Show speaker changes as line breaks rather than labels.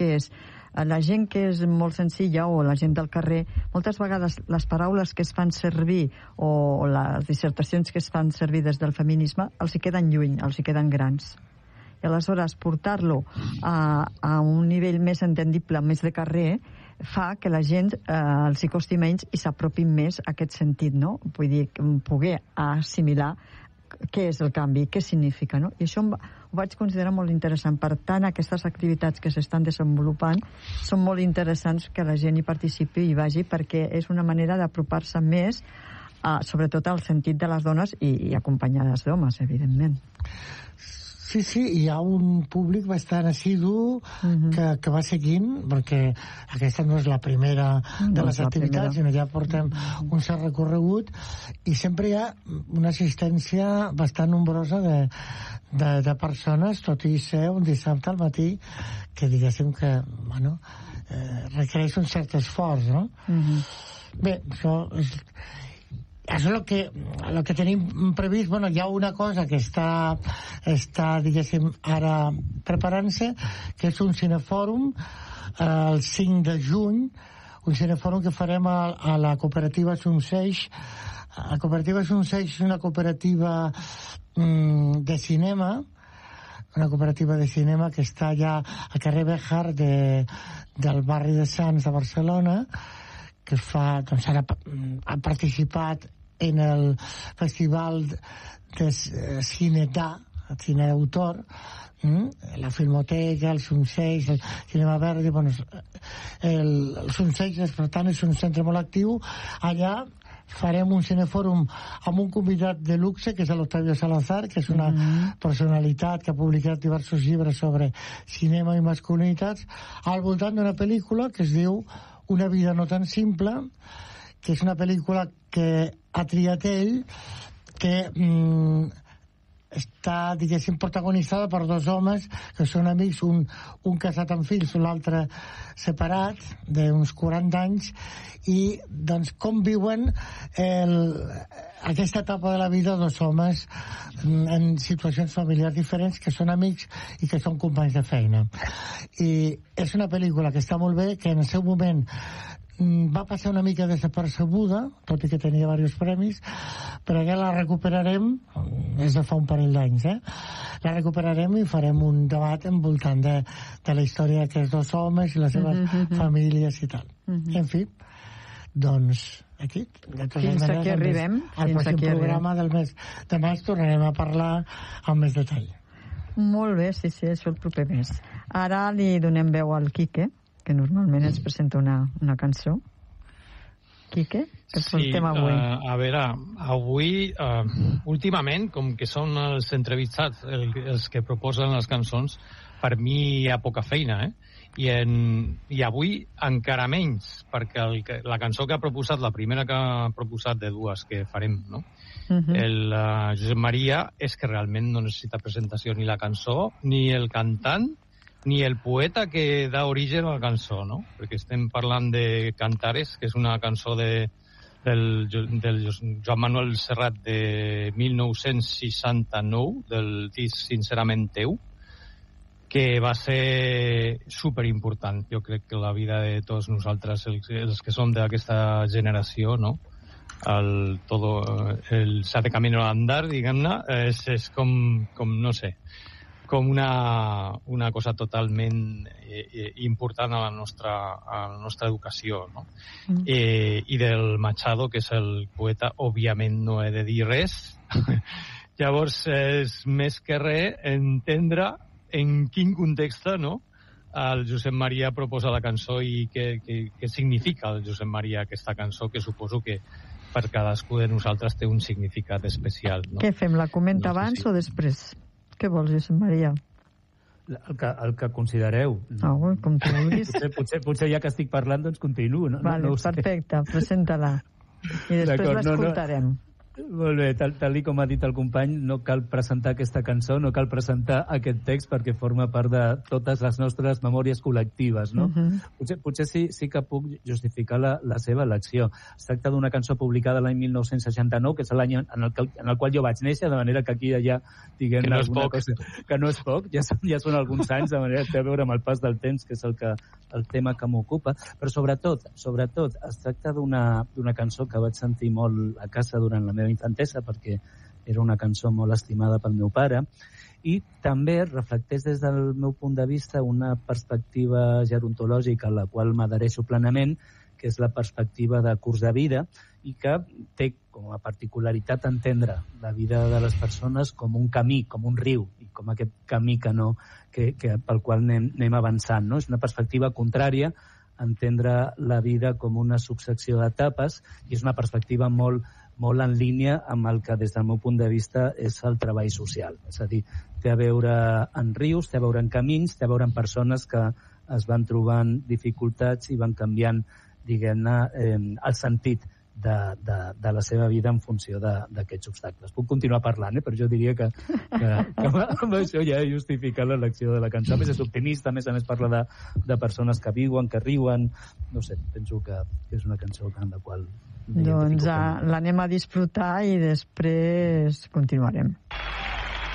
és la gent que és molt senzilla o la gent del carrer, moltes vegades les paraules que es fan servir o les dissertacions que es fan servir des del feminisme els hi queden lluny, els hi queden grans. I aleshores portar-lo a un nivell més entendible, més de carrer, fa que la gent els hi costi menys i s'apropin més a aquest sentit, no? Vull dir, poder assimilar què és el canvi, què significa, no? I això ho vaig considerar molt interessant. Per tant, aquestes activitats que s'estan desenvolupant són molt interessants que la gent hi participi i vagi, perquè és una manera d'apropar-se més, sobretot al sentit de les dones i acompanyades d'homes, evidentment.
Sí, hi ha un públic bastant assidu que va seguint, perquè aquesta no és la primera de les activitats, sinó ja portem un cert recorregut, i sempre hi ha una assistència bastant nombrosa de persones, tot i ser un dissabte al matí, que diguéssim que, bueno, requereix un cert esforç, no? Bé, això és el que tenim previst. Bueno, hi ha una cosa que està diguéssim, ara preparant-se, que és un cinefòrum el 5 de juny, un cinefòrum que farem a la cooperativa Sunseix. La cooperativa Sunseix és una cooperativa de cinema, que està allà a carrer Béjar del barri de Sants de Barcelona, que fa, doncs ara ha participat en el festival de cine cine d'autor, la Filmoteca, el Sunseix, el Cinema Verdi, bueno, el Sunseix, per tant, és un centre molt actiu. Allà farem un cinefòrum amb un convidat de luxe, que és l'Octavio Salazar, que és una personalitat que ha publicat diversos llibres sobre cinema i masculinitats, al voltant d'una pel·lícula que es diu Una vida no tan simple, que és una pel·lícula que ha triat ell, que està, diguéssim, protagonitzada per dos homes que són amics, un casat amb fills, l'altre separat, d'uns 40 anys, i doncs com viuen aquesta etapa de la vida dos homes en situacions familiars diferents, que són amics i que són companys de feina. I és una pel·lícula que està molt bé, que en el seu moment va passar una mica desapercebuda, tot i que tenia diversos premis, però ja la recuperarem des de fa un parell d'anys, la recuperarem i farem un debat envoltant de la història d'aquests dos homes i les seves famílies i tal. En fi, doncs aquí,
fins aquí arribem.
Al pròxim programa del mes de maig tornarem a parlar amb més detall.
Molt bé, sí, això el proper mes. Ara li donem veu al Quique, que normalment ens presenta una cançó. Quique, què portem avui?
A veure, avui, últimament, com que són els entrevistats els que proposen les cançons, per mi hi ha poca feina, I avui encara menys, perquè la cançó que ha proposat, la primera que ha proposat de dues que farem, no? El Josep Maria, és que realment no necessita presentació ni la cançó, ni el cantant, ni el poeta que da origen a la cançó, no? Perquè estem parlant de Cantares, que és una cançó del Joan Manuel Serrat de 1969, del disc Sincerament teu, que va ser superimportant. Jo crec que la vida de tots nosaltres, els que som d'aquesta generació, no? El Sade Camino al Andar, diguem-ne, és com, no sé, com una cosa totalment important a la nostra educació, no? I del Machado, que és el poeta, òbviament no he de dir res. Llavors, és més que res entendre en quin context, no?, el Josep Maria proposa la cançó i què significa el Josep Maria aquesta cançó, que suposo que per cadascú de nosaltres té un significat especial, no?
Què fem, la comenta abans o després? Què vols, Josep Maria?
El que considereu.
Com tu vulguis.
Potser ja que estic parlant, doncs continuo.
Vale, perfecte, presenta-la. I després l'escoltarem.
Molt bé, tal com ha dit el company, no cal presentar aquesta cançó, no cal presentar aquest text perquè forma part de totes les nostres memòries col·lectives, no? Potser sí que puc justificar la seva elecció. Es tracta d'una cançó publicada l'any 1969, que és l'any en el qual jo vaig néixer, de manera que aquí ja diguem
que no és poc.
Cosa, que no és poc, ja són alguns anys, de manera que té a veure amb el pas del temps, que és el tema que m'ocupa, però sobretot es tracta d'una cançó que vaig sentir molt a casa durant la meva infantesa, perquè era una cançó molt estimada pel meu pare, i també reflecteix des del meu punt de vista una perspectiva gerontològica a la qual m'adhereixo plenament, que és la perspectiva de curs de vida, i que té com a particularitat entendre la vida de les persones com un camí, com un riu, i com aquest camí pel qual anem avançant, no? És una perspectiva contrària, entendre la vida com una successió d'etapes, i és una perspectiva molt en línia amb el que des del meu punt de vista és el treball social. És a dir, té a veure en rius, té a veure en camins, té a veure en persones que es van trobant dificultats i van canviant, diguem-ne, el sentit de la seva vida en funció d'aquests obstacles. Puc continuar parlant, però jo diria que amb això ja he justificat l'elecció de la cançó. A més, és optimista, a més parla de persones que viuen, que riuen. No sé, penso que és una cançó en la qual...
Doncs l'anem a disfrutar i després continuarem.